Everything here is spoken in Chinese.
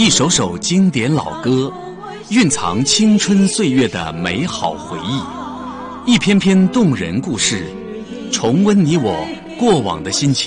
一首首经典老歌，蕴藏青春岁月的美好回忆；一篇篇动人故事，重温你我过往的心情。